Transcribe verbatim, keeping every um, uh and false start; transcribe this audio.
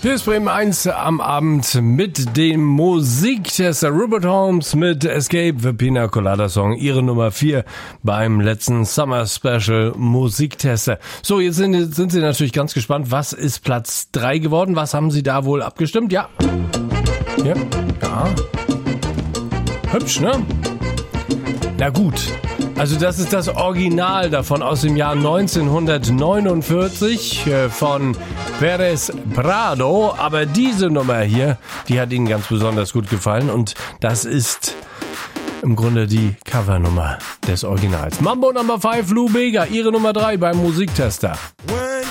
Hier ist Bremen eins am Abend mit dem Musiktester Rupert Holmes mit Escape the Pina Colada Song, ihre Nummer vier beim letzten Summer Special Musiktester. So, jetzt sind, sind Sie natürlich ganz gespannt, was ist Platz drei geworden? Was haben Sie da wohl abgestimmt? Ja. Ja. Ja. Hübsch, ne? Na gut. Also das ist das Original davon aus dem Jahr neunzehnhundertneunundvierzig äh, von Pérez Prado. Aber diese Nummer hier, die hat Ihnen ganz besonders gut gefallen. Und das ist im Grunde die Covernummer des Originals. Mambo Number five, Lou Bega, ihre Nummer drei beim Musiktester.